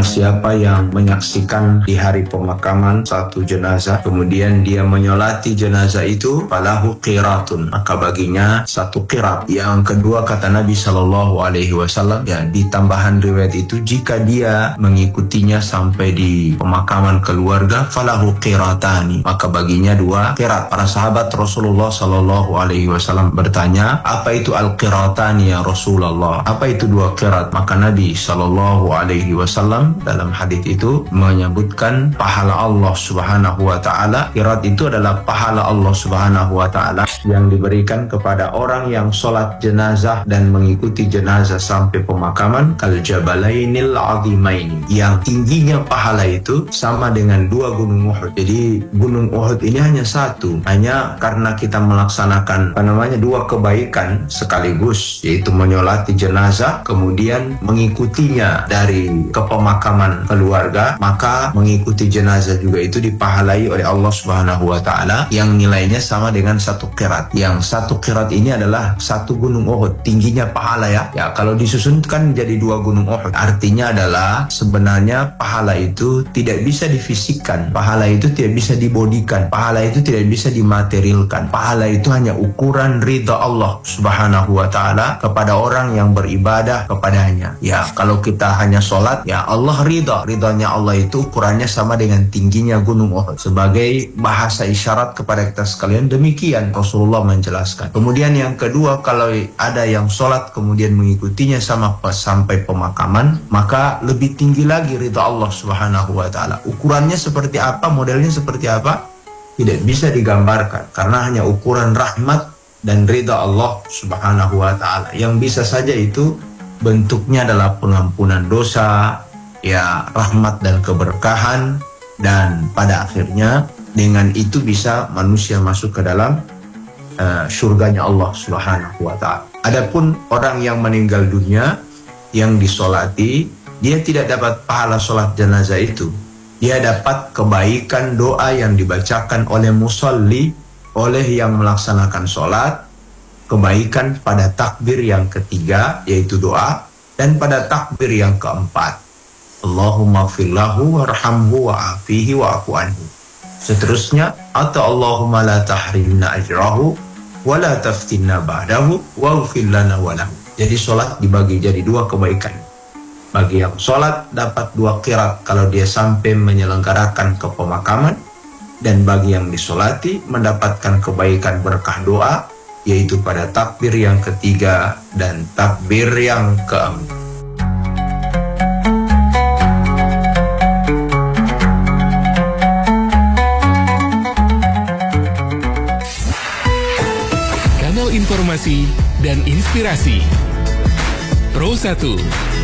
Barang siapa yang menyaksikan di hari pemakaman satu jenazah, kemudian dia menyolati jenazah itu, falahu qiratun, maka baginya satu qirat. Yang kedua kata Nabi SAW, ya di tambahan riwayat itu, jika dia mengikutinya sampai di pemakaman keluarga, falahu qiratani, maka baginya dua qirat. Para sahabat Rasulullah SAW bertanya, apa itu al-qiratani ya Rasulullah? Apa itu dua qirat? Maka Nabi SAW dalam hadis itu menyebutkan pahala Allah Subhanahu wa taala. Qirat itu adalah pahala Allah Subhanahu wa taala yang diberikan kepada orang yang sholat jenazah dan mengikuti jenazah sampai pemakaman, kal jabalainil azimaini, yang tingginya pahala itu sama dengan dua gunung Uhud. Jadi gunung Uhud ini hanya satu, hanya karena kita melaksanakan dua kebaikan sekaligus, yaitu menyolati jenazah kemudian mengikutinya dari kepemakaman keluarga, maka mengikuti jenazah juga itu dipahalai oleh Allah Subhanahu wa taala yang nilainya sama dengan satu qirat. Yang satu qirat ini adalah satu gunung Uhud tingginya pahala, ya. Ya, kalau disusunkan jadi dua gunung Uhud, artinya adalah sebenarnya pahala itu tidak bisa difisikkan, pahala itu tidak bisa dibodikan, pahala itu tidak bisa dimaterialkan. Pahala itu hanya ukuran ridha Allah Subhanahu wa taala kepada orang yang beribadah kepadanya. Ya, kalau kita hanya sholat, ya Allah ridha. Ridhanya Allah itu ukurannya sama dengan tingginya gunung Uhud. Sebagai bahasa isyarat kepada kita sekalian, demikian Rasulullah menjelaskan. Kemudian yang kedua, kalau ada yang sholat kemudian mengikutinya sampai pemakaman, maka lebih tinggi lagi ridha Allah Subhanahu wa taala. Ukurannya seperti apa, modelnya seperti apa, tidak bisa digambarkan, karena hanya ukuran rahmat dan ridha Allah Subhanahu wa taala. Yang bisa saja itu bentuknya adalah pengampunan dosa, ya, rahmat dan keberkahan, dan pada akhirnya dengan itu bisa manusia masuk ke dalam surganya Allah Subhanahu wa taala. Adapun orang yang meninggal dunia yang disolati, dia tidak dapat pahala sholat jenazah itu. Dia dapat kebaikan doa yang dibacakan oleh musalli, oleh yang melaksanakan sholat, kebaikan pada takbir yang ketiga yaitu doa, dan pada takbir yang keempat, Allahumma gfirlahu warhamhu wa'afihi wa'afu anhu. Seterusnya, atau Allahumma la tahrimna ajrahu wa la taftinna ba'dahu waghfir lana wa lahu. Jadi sholat dibagi jadi dua kebaikan. Bagi yang sholat dapat dua qirat kalau dia sampai menyelenggarakan ke pemakaman, dan bagi yang disolati mendapatkan kebaikan berkah doa, yaitu pada takbir yang ketiga dan takbir yang keempat. Kanal informasi dan inspirasi Pro 1